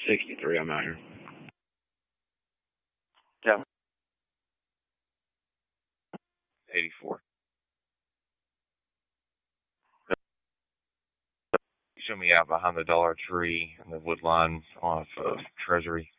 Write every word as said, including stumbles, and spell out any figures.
sixty-three, I'm out here. Yeah. eighty-four. Show me out behind the Dollar Tree and the wood line off of Treasury.